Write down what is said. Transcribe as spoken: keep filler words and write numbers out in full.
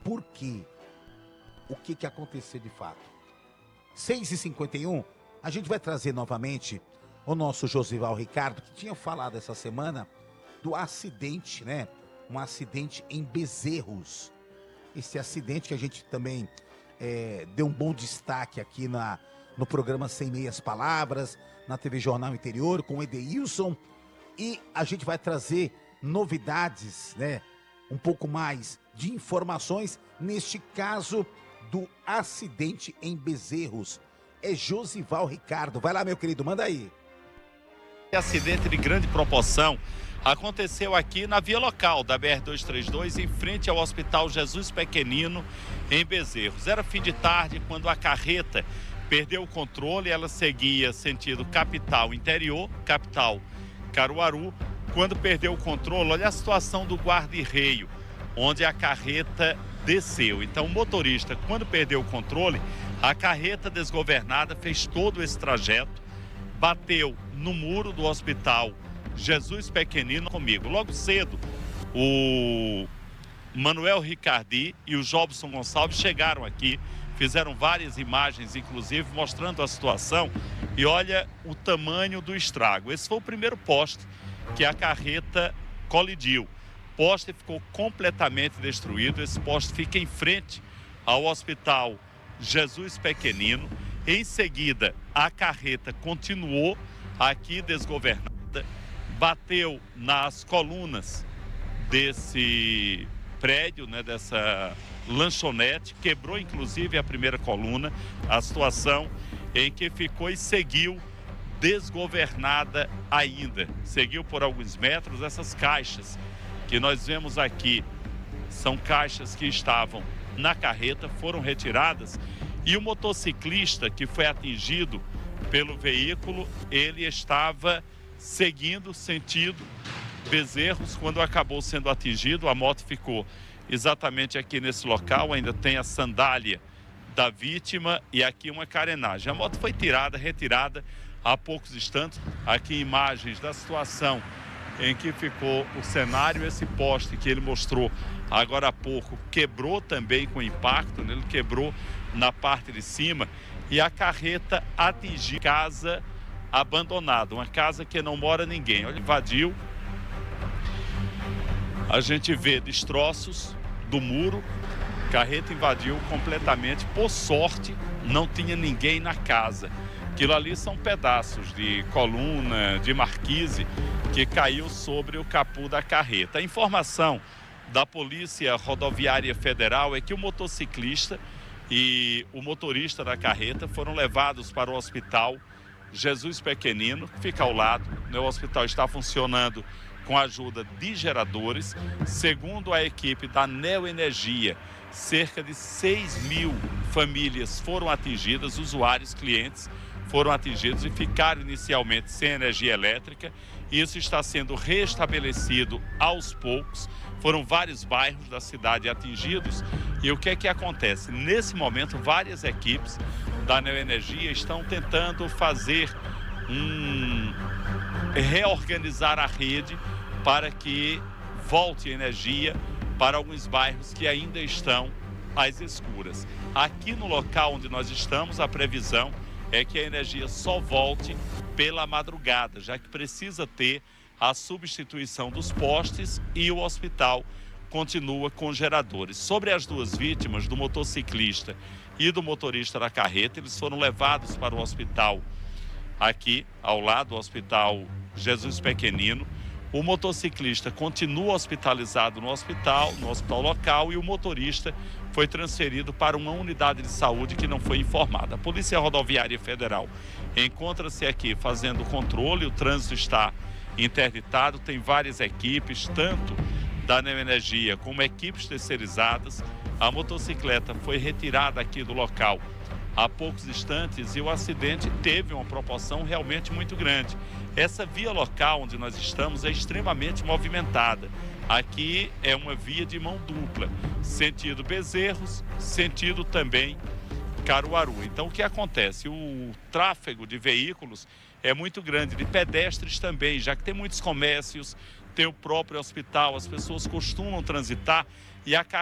por quê. O que, que aconteceu de fato. seis e cinquenta e um, a gente vai trazer novamente o nosso Josival Ricardo, que tinha falado essa semana do acidente, né? Um acidente em Bezerros. Esse acidente que a gente também é, deu um bom destaque aqui na, no programa Sem Meias Palavras, na T V Jornal Interior, com o Edeilson. E a gente vai trazer novidades, né? Um pouco mais de informações neste caso do acidente em Bezerros. É Josival Ricardo. Vai lá, meu querido, manda aí. Acidente de grande proporção aconteceu aqui na via local da B R duzentos e trinta e dois, em frente ao Hospital Jesus Pequenino, em Bezerros. Era fim de tarde quando a carreta perdeu o controle. Ela seguia sentido capital interior, capital Caruaru. Quando perdeu o controle, olha a situação do guarda-reio, onde a carreta desceu. Então o motorista, quando perdeu o controle, a carreta desgovernada fez todo esse trajeto, bateu no muro do Hospital Jesus Pequenino comigo. Logo cedo, o Manuel Ricardi e o Jobson Gonçalves chegaram aqui, fizeram várias imagens, inclusive, mostrando a situação. E olha o tamanho do estrago. Esse foi o primeiro poste que a carreta colidiu. O poste ficou completamente destruído. Esse poste fica em frente ao Hospital Jesus Pequenino. Em seguida, a carreta continuou aqui desgovernada, bateu nas colunas desse prédio, né, dessa lanchonete, quebrou inclusive a primeira coluna, a situação em que ficou e seguiu desgovernada ainda. Seguiu por alguns metros. Essas caixas que nós vemos aqui são caixas que estavam na carreta, foram retiradas, e o motociclista que foi atingido pelo veículo, ele estava seguindo sentido Bezerros. Quando acabou sendo atingido, a moto ficou exatamente aqui nesse local. Ainda tem a sandália da vítima e aqui uma carenagem. A moto foi tirada, retirada há poucos instantes. Aqui imagens da situação em que ficou o cenário. Esse poste que ele mostrou agora há pouco quebrou também com impacto, né? Ele quebrou na parte de cima e a carreta atingiu casa abandonada, uma casa que não mora ninguém. Olha, invadiu. A gente vê destroços do muro. Carreta invadiu completamente. Por sorte, não tinha ninguém na casa. Aquilo ali são pedaços de coluna, de marquise, que caiu sobre o capô da carreta. A informação da Polícia Rodoviária Federal é que o motociclista e o motorista da carreta foram levados para o Hospital Jesus Pequenino, que fica ao lado. O hospital está funcionando com a ajuda de geradores. Segundo a equipe da Neoenergia, cerca de seis mil famílias foram atingidas, usuários, clientes foram atingidos e ficaram inicialmente sem energia elétrica. Isso está sendo restabelecido aos poucos. Foram vários bairros da cidade atingidos. E o que é que acontece? Nesse momento, várias equipes da Neoenergia estão tentando fazer um... reorganizar a rede para que volte energia para alguns bairros que ainda estão às escuras. Aqui no local onde nós estamos, a previsão é que a energia só volte pela madrugada, já que precisa ter a substituição dos postes e o hospital continua com geradores. Sobre as duas vítimas, do motociclista e do motorista da carreta, eles foram levados para o hospital aqui ao lado, o Hospital Jesus Pequenino. O motociclista continua hospitalizado no hospital, no hospital local, e o motorista foi transferido para uma unidade de saúde que não foi informada. A Polícia Rodoviária Federal encontra-se aqui fazendo o controle. O trânsito está interditado, tem várias equipes, tanto da Neoenergia como equipes terceirizadas. A motocicleta foi retirada aqui do local há poucos instantes e o acidente teve uma proporção realmente muito grande. Essa via local onde nós estamos é extremamente movimentada. Aqui é uma via de mão dupla, sentido Bezerros, sentido também Caruaru. Então o que acontece? O tráfego de veículos é muito grande, de pedestres também, já que tem muitos comércios, tem o próprio hospital, as pessoas costumam transitar e a